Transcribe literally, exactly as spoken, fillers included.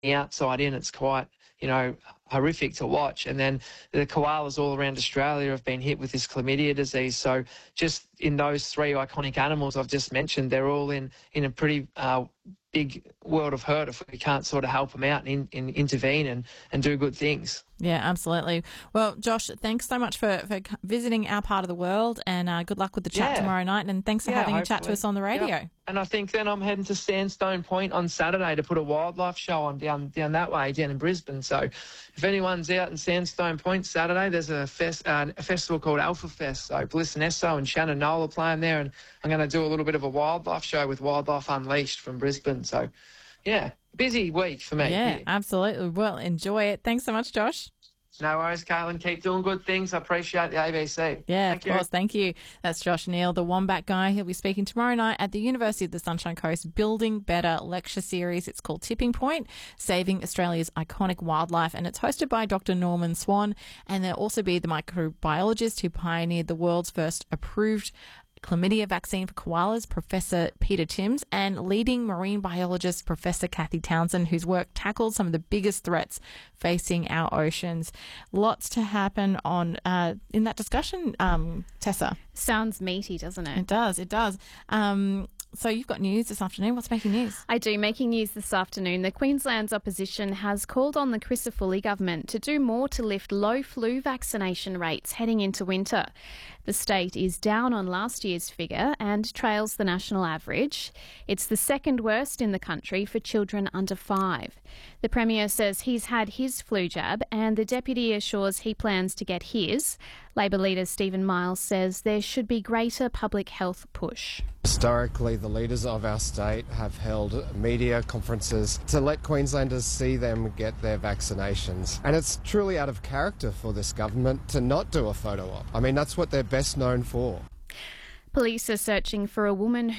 the outside in, it's quite, you know, horrific to watch. And then the koalas all around Australia have been hit with this chlamydia disease. So just in those three iconic animals I've just mentioned, they're all in, in a pretty uh, big world of hurt if we can't sort of help them out and, in, and intervene and, and do good things. Yeah, absolutely. Well, Josh, thanks so much for, for visiting our part of the world, and uh, good luck with the chat Yeah. tomorrow night, and thanks for Yeah, having a hopefully. chat to us on the radio. Yep. And I think then I'm heading to Sandstone Point on Saturday to put a wildlife show on down down that way, down in Brisbane. So if anyone's out in Sandstone Point Saturday, there's a, fest, uh, a festival called Alpha Fest. So Bliss and Esso and Shannon Noel are playing there, and I'm going to do a little bit of a wildlife show with Wildlife Unleashed from Brisbane. So, yeah, busy week for me. Yeah, Yeah. absolutely. Well, enjoy it. Thanks so much, Josh. No worries, Caitlin. Keep doing good things. I appreciate the A B C. Yeah, Thank of you. course. Thank you. That's Josh Neal, the Wombat guy. He'll be speaking tomorrow night at the University of the Sunshine Coast Building Better lecture series. It's called Tipping Point, Saving Australia's Iconic Wildlife, and it's hosted by Doctor Norman Swan. And there'll also be the microbiologist who pioneered the world's first approved chlamydia vaccine for koalas, Professor Peter Timms, and leading marine biologist Professor Kathy Townsend, whose work tackled some of the biggest threats facing our oceans. Lots to happen on uh, in that discussion, um, Tessa. Sounds meaty, doesn't it? It does, it does. Um, so you've got news this afternoon. What's making news? I do. Making news this afternoon. The Queensland's opposition has called on the Crisafulli government to do more to lift low flu vaccination rates heading into winter. The state is down on last year's figure and trails the national average. It's the second worst in the country for children under five. The Premier says he's had his flu jab and the Deputy assures he plans to get his. Labor leader Stephen Miles says there should be greater public health push. Historically, the leaders of our state have held media conferences to let Queenslanders see them get their vaccinations. And it's truly out of character for this government to not do a photo op. I mean, that's what they're best known for. Police are searching for a woman